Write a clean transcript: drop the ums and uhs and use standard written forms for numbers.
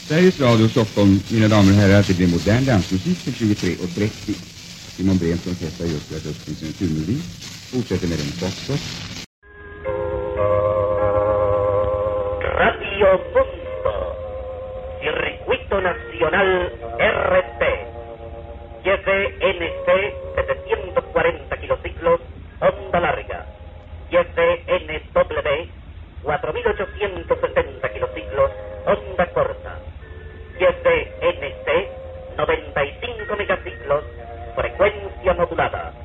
Sveriges Radio Stockholm, mina damer och herrar, det blir modern dansmusik till 23:30. Simon Breen som testar just rätt upp sin censurmelodi fortsätter med en foxtrot. Radio Mundo, Circuito Nacional RT, YFNC 740 kilociclos, onda larga, YFNW 4860 kilociclos, onda corta, YFNC 95 megaciclos, frecuencia modulada.